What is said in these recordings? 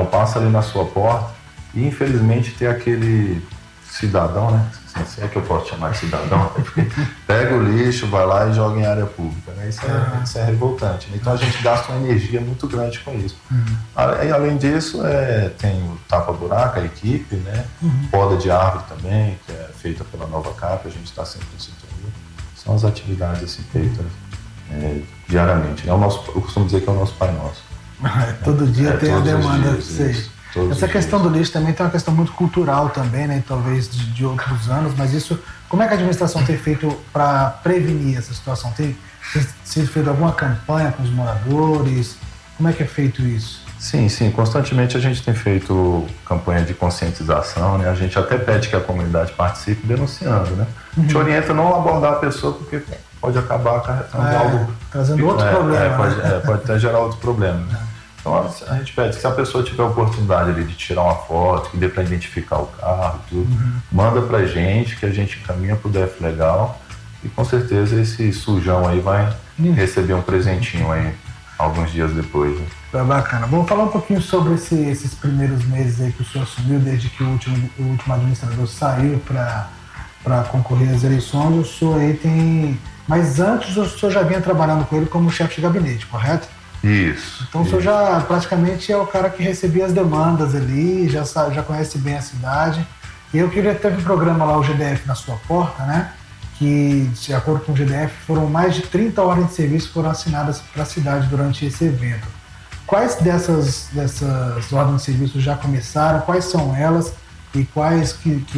passa ali na sua porta e infelizmente tem aquele cidadão, né? Se é que eu posso chamar de cidadão, pega o lixo, vai lá e joga em área pública, né? Isso é revoltante, né? Então a gente gasta uma energia muito grande com isso. E, além disso, tem o tapa-buraco, a equipe, né? Poda de árvore também, que é feita pela Nova Cap, a gente está sempre em sintonia. São as atividades assim, feitas diariamente. Eu costumo dizer que é o nosso Pai Nosso. Todo dia tem a demanda. Essa questão do lixo também tem uma questão muito cultural também, né? Talvez de outros anos, mas isso, como é que a administração tem feito para prevenir essa situação? Tem sido feito alguma campanha com os moradores? Como é que é feito isso? Sim, constantemente a gente tem feito campanha de conscientização, né? A gente até pede que a comunidade participe denunciando, né? A gente orienta não abordar a pessoa porque pode acabar acarretando algo... Trazendo outro problema. Pode até gerar outro problema, né? Então a gente pede que se a pessoa tiver a oportunidade ali de tirar uma foto, que dê para identificar o carro, tudo, manda pra gente, que a gente encaminha pro DF Legal e com certeza esse sujão aí vai receber um presentinho aí alguns dias depois. Né? É bacana. Vamos falar um pouquinho sobre esses primeiros meses aí que o senhor assumiu, desde que o último administrador saiu para concorrer às eleições. O senhor aí tem... Mas antes o senhor já vinha trabalhando com ele como chefe de gabinete, correto? Isso. Então o senhor já praticamente é o cara que recebia as demandas ali, já conhece bem a cidade. E eu queria ter um programa lá, o GDF na sua porta, né? Que, de acordo com o GDF, foram mais de 30 ordens de serviço que foram assinadas para a cidade durante esse evento. Quais dessas ordens de serviço já começaram? Quais são elas? E quais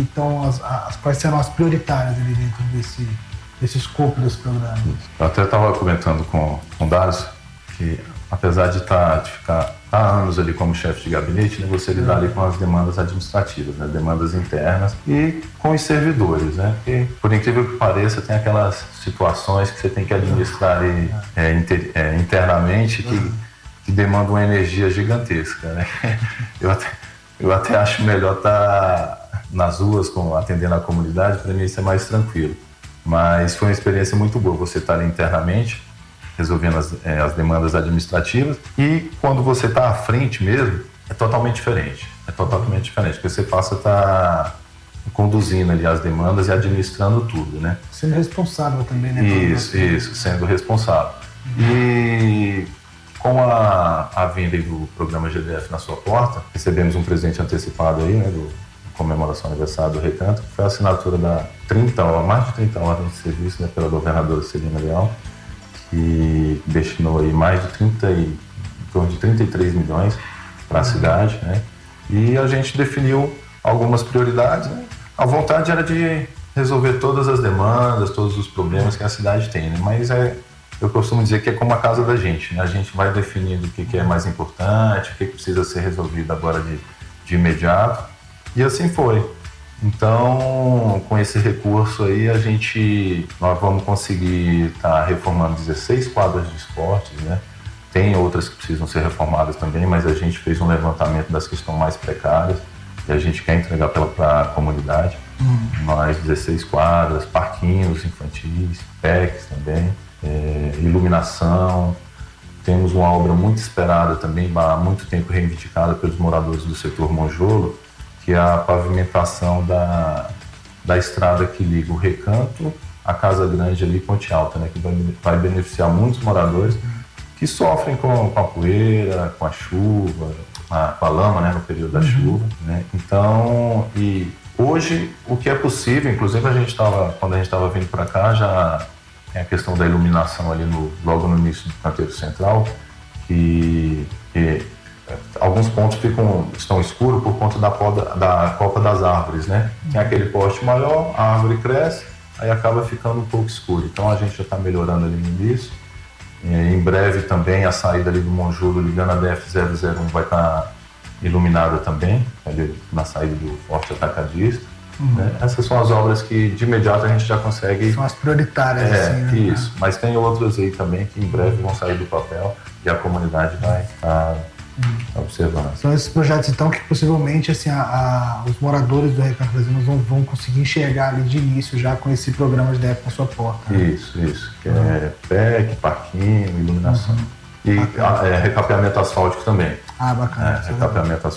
quais serão as prioritárias ali dentro desse escopo desse programa? Eu até estava comentando com o Dário que, apesar de ficar há anos ali como chefe de gabinete, né, você lidar ali com as demandas administrativas, né, demandas internas e com os servidores, né, porque, por incrível que pareça, tem aquelas situações que você tem que administrar ali, internamente que demandam uma energia gigantesca, né. Eu até acho melhor estar nas ruas atendendo a comunidade, para mim isso é mais tranquilo, mas foi uma experiência muito boa você estar ali internamente resolvendo as demandas administrativas, e quando você está à frente mesmo, é totalmente diferente, porque você passa a estar conduzindo ali as demandas e administrando tudo, né? Sendo responsável também, né? Isso, sendo responsável. E com a vinda do programa GDF na sua porta, recebemos um presente antecipado aí, né, comemoração do aniversário do Recanto, que foi a assinatura da mais de 30 ordens de serviço, né, pela governadora Celina Leal, que destinou aí em torno de 33 milhões para a cidade, né? E a gente definiu algumas prioridades, né? A vontade era de resolver todas as demandas, todos os problemas que a cidade tem, né? Mas eu costumo dizer que é como a casa da gente, né? A gente vai definindo o que é mais importante, o que precisa ser resolvido agora de imediato, e assim foi. Então, com esse recurso aí, nós vamos conseguir estar reformando 16 quadras de esportes, né? Tem outras que precisam ser reformadas também, mas a gente fez um levantamento das que estão mais precárias e a gente quer entregar para a comunidade. Mais 16 quadras, parquinhos infantis, PECs também, iluminação. Temos uma obra muito esperada também, há muito tempo reivindicada pelos moradores do setor Monjolo, que é a pavimentação da estrada que liga o Recanto à Casa Grande ali, Ponte Alta, né, que vai beneficiar muitos moradores que sofrem com a poeira, com a chuva, com a lama, né, no período da chuva, né? Então, e hoje o que é possível, inclusive quando a gente estava vindo para cá, já tem a questão da iluminação ali logo no início do canteiro central, que alguns pontos estão escuros por conta da copa das árvores, né? Tem aquele poste maior, a árvore cresce, aí acaba ficando um pouco escuro. Então a gente já está melhorando ali no início. Em breve também a saída ali do Monjolo, ligando a DF-001, vai estar iluminada também, ali na saída do Forte Atacadista. Né? Essas são as obras que de imediato a gente já consegue... São as prioritárias, assim, né? Isso, mas tem outras aí também que em breve vão sair do papel e a comunidade vai estar observando. São esses projetos, então, que possivelmente assim, os moradores do Recanto Brasileiro vão conseguir enxergar ali de início já com esse programa de DF na sua porta. Né? Isso. Que é PEC, parquinho, iluminação. E recapeamento asfáltico também. Bacana. Recapeamento